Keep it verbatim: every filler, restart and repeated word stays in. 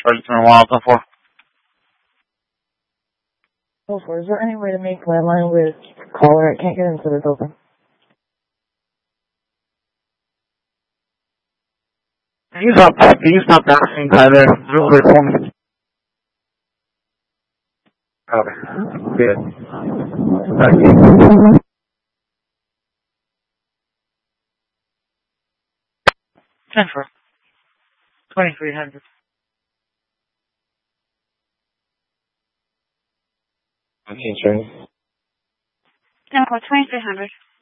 thirty-three one oh four. Oh, four. Is there any way to make landline with caller? I can't get into this open. Can you stop, can you stop asking Tyler real quick for me? Okay. Good. Thank you. Jennifer. twenty-three hundred. Okay, sure. Jennifer, twenty-three hundred.